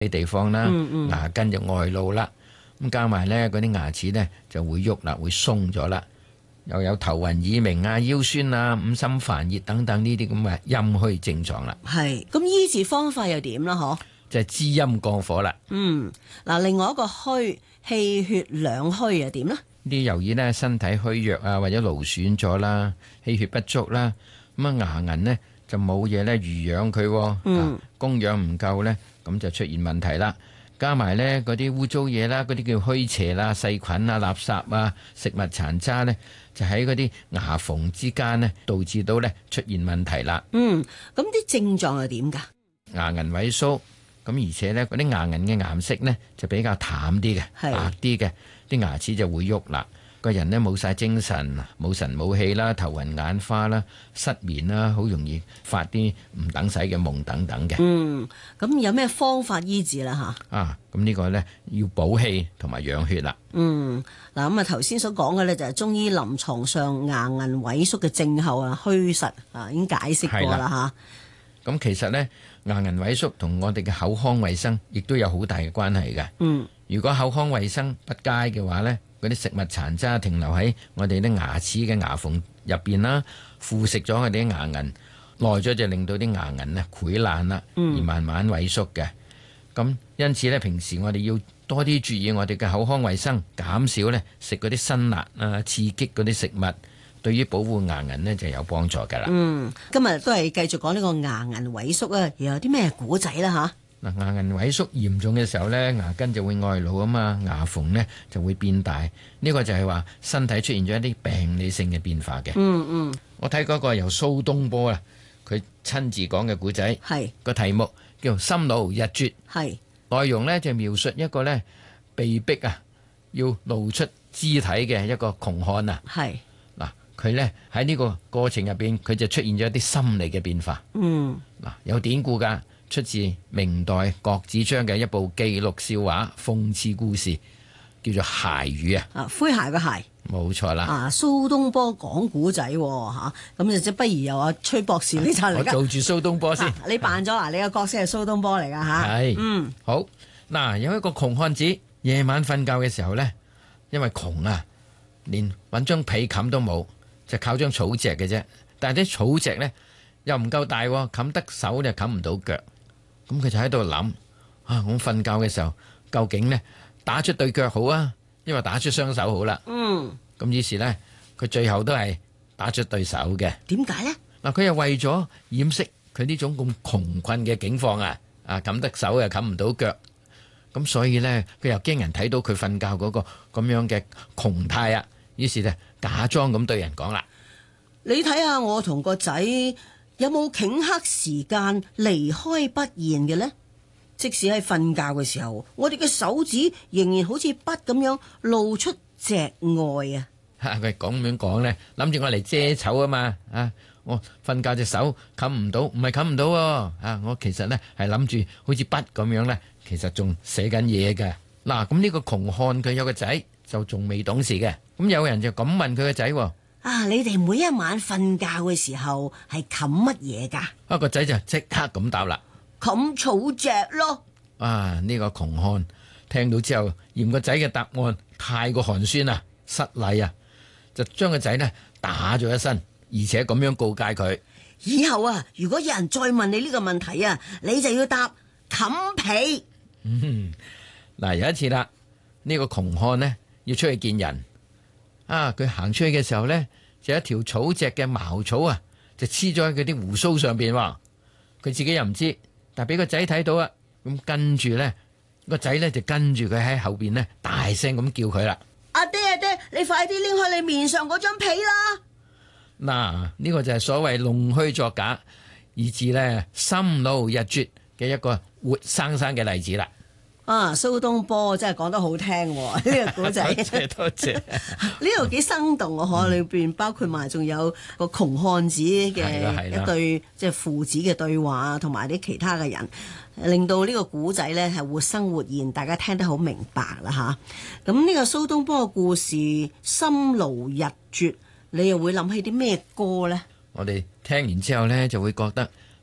嘅地方啦，牙根就外露啦，咁加埋咧嗰啲牙齒咧就會喐啦，會鬆咗啦，又有頭暈耳鳴啊、腰酸啊、五心煩熱等等呢啲咁嘅陰虛症狀啦。 係，咁醫治方法又點啦？嗬， 就係滋陰降火啦。 嗱，另外一個虛，氣血兩虛啊，點呢？ 啲由於咧身體虛弱啊，或者勞損咗啦，氣血不足啦，咁啊牙齦呢就冇嘢咧濡養佢，供養唔夠咧，咁就出現問題啦。加埋咧嗰啲污糟嘢啦，嗰啲叫虛邪啦、細菌啊、垃圾啊、食物殘渣咧，就喺嗰啲牙縫之間呢，導致到咧出現問題啦。 咁啲症狀係點㗎？ 牙齦萎縮，咁而且咧嗰啲牙齦嘅顏色呢，就比較淡啲嘅、白啲嘅，啲牙齒就會喐啦。個人呢冇晒精神、冇神冇氣啦，頭暈眼花啦，失眠啦，好容易發啲唔等使嘅夢等等嘅。 咁有咩方法醫治啦？嚇咁呢個呢，要補氣同埋養血啦。 嗱咁啊頭先所講嘅呢，就係中醫臨床上牙齦萎縮嘅症候啊，虛實已經解釋過啦嚇。 咁其實呢，牙齦萎縮同我哋嘅口腔衛生亦都有好大嘅關係嘅。如果口腔衛生不佳嘅話呢，嗰啲食物殘渣停留喺我哋啲牙齒嘅牙縫入邊啦，腐蝕咗我哋啲牙齦，耐咗就令到啲牙齦呢潰爛啦，而慢慢萎縮嘅。咁因此呢，平時我哋要多啲注意我哋嘅口腔衛生，減少呢食嗰啲辛辣啊、刺激嗰啲食物，對於保護牙齦呢就有幫助㗎啦。 今日都係繼續講呢個牙齦萎縮啊，又有啲咩古仔啦嚇？ 牙齦萎縮嚴重嘅時候呢，牙根就會外露啊嘛，牙縫呢就會變大。呢個就係話身體出現咗一啲病理性嘅變化嘅。我睇嗰個由蘇東坡啊，佢親自講嘅古仔，個題目叫《心勞日絕》，內容呢就描述一個呢被逼啊要露出肢體嘅一個窮漢啊。嗱，佢呢喺呢個過程入邊，佢就出現咗一啲心理嘅變化。有典故㗎。出自明代郭子章嘅一部記錄笑話諷刺故事，叫做《鞋語》啊。 詼諧嘅鞋， 冇錯啦。 蘇東坡講古仔嚇，咁就即不如由阿崔博士呢就嚟。 我做住蘇東坡先。 你扮咗你個角色係蘇東坡嚟㗎嚇。 係。好嗱，有一個窮漢子夜晚瞓覺嘅時候呢，因為窮啊，連揾張被冚都冇，就靠張草席嘅啫。但係啲草席呢，又唔夠大，冚得手就冚唔到腳。咁佢就喺度諗我瞓覺嘅時候究竟呢打出對腳好啊，因為打出雙手好啦。咁於是呢，佢最後都係打出對手嘅。 點解呢？ 嗱，佢又為咗掩飾佢呢種咁窮困嘅境況啊，冚得手又冚唔到腳，咁所以呢，佢又驚人睇到佢瞓覺嗰個咁樣嘅窮態啊，於是就假裝咁對人講啦： 你睇下我同個仔有冇頃刻時間離開不言嘅呢？即使喺瞓覺嘅時候，我哋嘅手指仍然好似筆咁樣露出隻外啊！ 佢咁樣講呢，諗住我嚟遮醜啊嘛！我瞓覺隻手冚唔到，唔係冚唔到喎！我其實呢係諗住好似筆咁樣呢，其實仲寫緊嘢嘅。嗱，咁呢個窮漢佢有個仔就仲未懂事嘅，咁有人就咁問佢個仔： 你哋每一晚瞓覺嘅時候係冚乜嘢㗎？ 個仔就即刻咁答啦： 冚草席咯！ 呢個窮漢聽到之後，嫌個仔嘅答案太過寒酸啊，失禮啊，就將個仔呢打咗一身，而且咁樣告誡佢： 以後如果有人再問你呢個問題你就要答冚被。 嗱，有一次啦，呢個窮漢呢要出去見人。佢行出去嘅時候呢，就有一條草席嘅茅草啊，就黐咗喺佢啲鬍鬚上邊。佢自己又唔知，但係俾個仔睇到啊。咁跟住呢，個仔呢就跟住佢喺後邊呢，大聲咁叫佢啦： 阿爹，你快啲拎開你面上嗰張被啦！ 嗱，呢個就係所謂弄虛作假，以致呢心勞日絕嘅一個活生生嘅例子啦。 蘇東坡真係講得好聽呢個古仔。 多謝。 呢度幾生動啊！裏邊包括埋仲有個窮漢子嘅一對即係父子嘅對話，同埋啲其他嘅人，令到呢個古仔呢係活生活現，大家聽得好明白啦吓。咁呢個蘇東坡嘅故事心勞日絕，你又會諗起啲咩歌呢？ 我哋聽完之後呢，就會覺得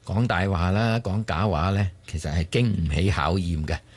講大話啦，講假話呢，其實係經唔起考驗嘅。